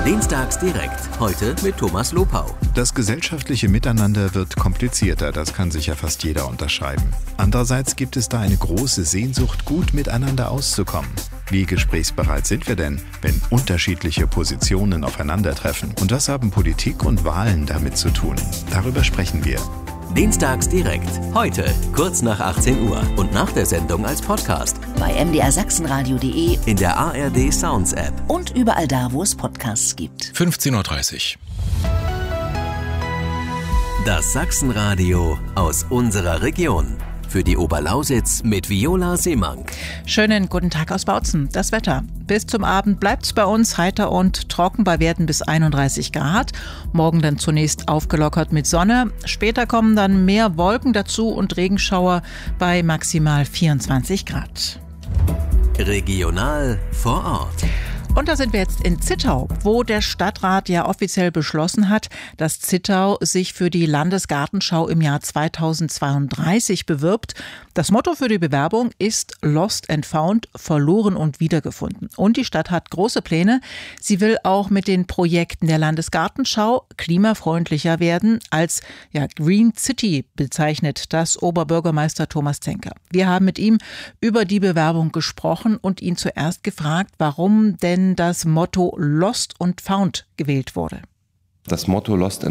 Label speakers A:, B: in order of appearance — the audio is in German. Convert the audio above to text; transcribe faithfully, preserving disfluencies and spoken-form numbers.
A: Dienstags direkt, heute mit Thomas Lopau.
B: Das gesellschaftliche Miteinander wird komplizierter, das kann sicher fast jeder unterschreiben. Andererseits gibt es da eine große Sehnsucht, gut miteinander auszukommen. Wie gesprächsbereit sind wir denn, wenn unterschiedliche Positionen aufeinandertreffen? Und was haben Politik und Wahlen damit zu tun? Darüber sprechen wir.
A: Dienstags direkt, heute kurz nach achtzehn Uhr und nach der Sendung als Podcast.
C: Bei m d r sachsenradio punkt de,
A: in der A R D Sounds App
C: und überall da, wo es Podcasts gibt.
D: fünfzehn Uhr dreißig.
A: Das Sachsenradio aus unserer Region. Für die Oberlausitz mit Viola Seemank.
E: Schönen guten Tag aus Bautzen. Das Wetter. Bis zum Abend bleibt es bei uns heiter und trocken bei Werten bis einunddreißig Grad. Morgen dann zunächst aufgelockert mit Sonne. Später kommen dann mehr Wolken dazu und Regenschauer bei maximal vierundzwanzig Grad.
A: Regional vor Ort.
E: Und da sind wir jetzt in Zittau, wo der Stadtrat ja offiziell beschlossen hat, dass Zittau sich für die Landesgartenschau im Jahr zweitausendzweiunddreißig bewirbt. Das Motto für die Bewerbung ist Lost and Found, verloren und wiedergefunden. Und die Stadt hat große Pläne. Sie will auch mit den Projekten der Landesgartenschau klimafreundlicher werden, als ja, Green City bezeichnet das Oberbürgermeister Thomas Zenker. Wir haben mit ihm über die Bewerbung gesprochen und ihn zuerst gefragt, warum denn das Motto Lost and Found gewählt wurde.
F: Das Motto Lost